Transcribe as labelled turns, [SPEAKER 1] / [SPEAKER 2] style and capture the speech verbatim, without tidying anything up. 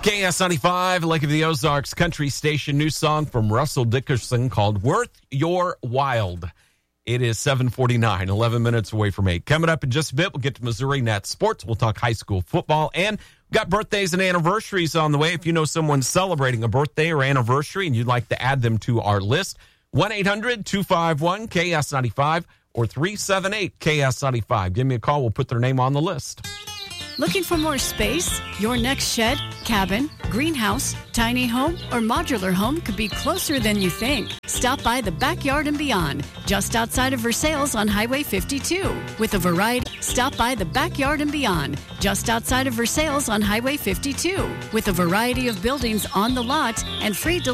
[SPEAKER 1] K S ninety-five, Lake of the Ozarks country station. New song from Russell Dickerson called Worth Your Wild. It is seven forty-nine, eleven minutes away from eight. Coming up in just a bit, we'll get to Missouri Net Sports. We'll talk high school football. And we've got birthdays and anniversaries on the way. If you know someone celebrating a birthday or anniversary and you'd like to add them to our list, one eight hundred two five one K S ninety-five or three seven eight K S ninety-five. Give me a call. We'll put their name on the list.
[SPEAKER 2] Looking for more space? Your next shed, cabin, greenhouse, tiny home, or modular home could be closer than you think. Stop by the Backyard and Beyond, just outside of Versailles on Highway fifty-two. With a variety, stop by the Backyard and Beyond, just outside of Versailles on Highway fifty-two. With a variety of buildings on the lot and free delivery.